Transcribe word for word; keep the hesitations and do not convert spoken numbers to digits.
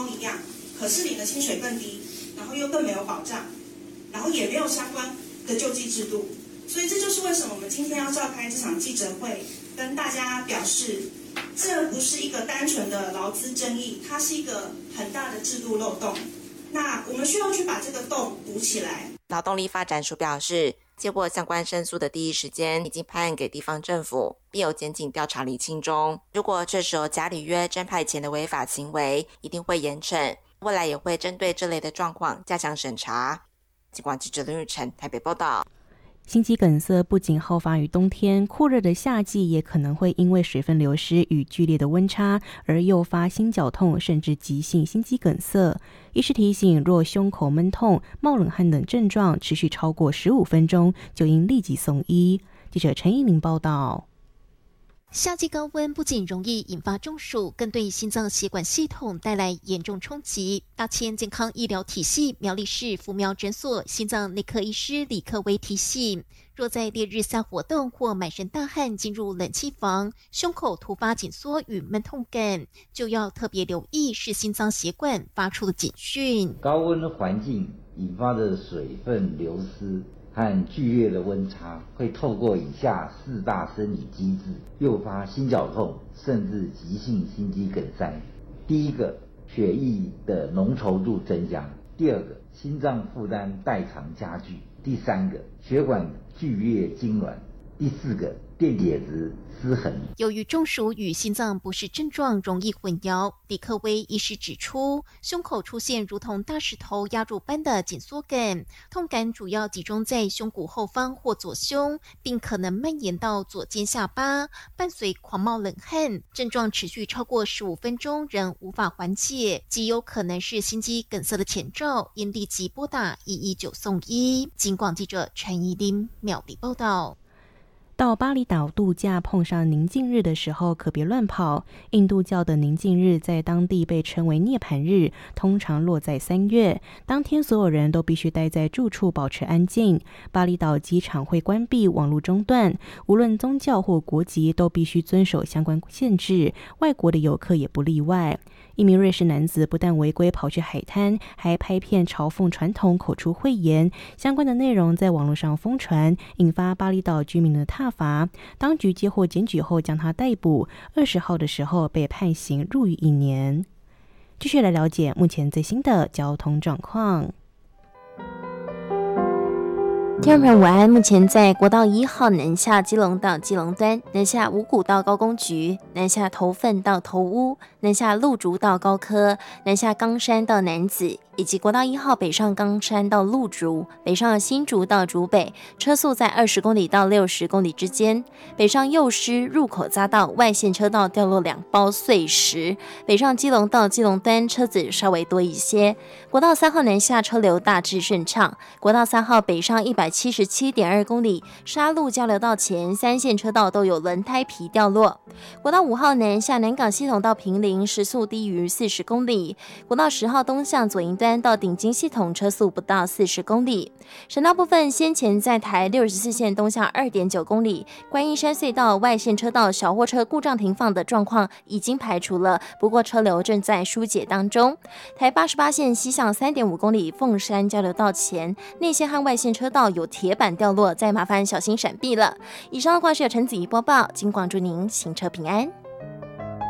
工一样，可是你的薪水更低，然后又更没有保障，然后也没有相关的救济制度。所以这就是为什么我们今天要召开这场记者会，跟大家表示，这不是一个单纯的劳资争议，它是一个很大的制度漏洞。那我们需要去把这个洞补起来。 劳动力发展署表示，接获相关申诉的第一时间已经派案给地方政府，并有检警调查厘清中。如果这时候假履约真派遣的违法行为，一定会严惩，未来也会针对这类的状况加强审查。警广记者林玉成台北报道。 心肌梗塞不仅好发于冬天，酷热的夏季也可能会因为水分流失与剧烈的温差而诱发心绞痛，甚至急性心肌梗塞。医师提醒，若胸口闷痛、冒冷汗等症状持续超过十五分钟，就应立即送医。记者陈依玲报道。 夏季高温不仅容易引发中暑，更对心脏血管系统带来严重冲击。大千健康医疗体系苗栗市福苗诊所心脏内科医师李克威提醒，若在烈日下活动或满身大汗进入冷气房，胸口突发紧缩与闷痛感，就要特别留意是心脏血管发出的警讯。 高温环境引发的水分流失和剧烈的温差，会透过以下四大生理机制诱发心绞痛，甚至急性心肌梗塞。第一个，血液的浓稠度增加；第二个，心脏负担代偿加剧；第三个，血管剧烈痉挛；第四个，电解质失衡。 由于中暑与心脏不适症状容易混淆，李克威医师指出，胸口出现如同大石头压住般的紧缩感，痛感主要集中在胸骨后方或左胸，并可能蔓延到左肩下巴，伴随狂冒冷汗，症状持续超过十五分钟仍无法缓解，极有可能是心肌梗塞的前兆，应立即拨打一一九送医。警广记者陈怡琳苗栗报道。 到巴厘岛度假碰上宁静日的时候，可别乱跑。印度教的宁静日在当地被称为涅槃日，通常落在三月。当天所有人都必须待在住处，保持安静。巴厘岛机场会关闭，网络中断，无论宗教或国籍都必须遵守相关限制，外国的游客也不例外。一名瑞士男子不但违规跑去海滩，还拍片嘲讽传统，口出秽言，相关的内容在网络上疯传，引发巴厘岛居民的挞伐。当局接获检举后将他逮捕，二十号的时候被判刑入狱一年。继续来了解目前最新的交通状况。 听众朋友午安，目前在国道一号南下基隆到基隆端，南下五股到高工局，南下头份到头屋，南下鹿竹到高科，南下冈山到楠梓，以及国道一号北上冈山到鹿竹，北上新竹到竹北，车速在二十公里到六十公里之间。北上幼师入口匝道外线车道掉落两包碎石，北上基隆到基隆端车子稍微多一些。国道三号南下车流大致顺畅，国道三号北上一百七十七点二公里，沙鹿交流道前三线车道都有轮胎皮掉落。国道五号南下南港系统到坪林，时速低于四十公里。国道十号东向左营端到顶金系统，车速不到四十公里。省道部分，先前在台六十四线东向 二点九公里，观音山隧道外线车道小货车故障停放的状况已经排除了，不过车流正在疏解当中。台八十八线西向 三点五公里，凤山交流道前内线和外线车道有铁板掉落，再麻烦小心闪避了。以上的话是由陈子怡播报，金广祝您行车平安。